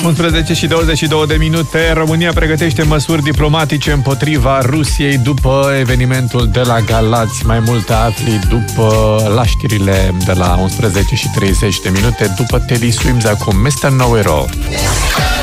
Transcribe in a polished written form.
11 și 22 de minute. România pregătește măsuri diplomatice împotriva Rusiei după evenimentul de la Galați. Mai multe afli la știrile de la 11 și 30 de minute, după Teddy Swims, acum Mr. Nowhere.